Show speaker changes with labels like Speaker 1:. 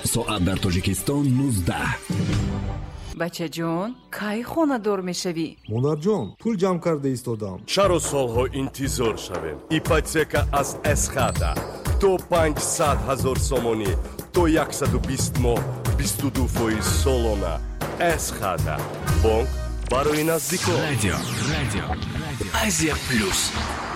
Speaker 1: соат дар тоҷикистон 19.
Speaker 2: бача ҷон, кай хонадор мешавӣ?
Speaker 3: монарҷон, пул ҷамъ карда истодам.
Speaker 4: чаро солҳо интизор шавем? ипотека аз эсхата то 500 000 сомонӣ то 120 моҳ 22% солона. эсхата бонк барои наздикон.
Speaker 1: радио Азия плюс.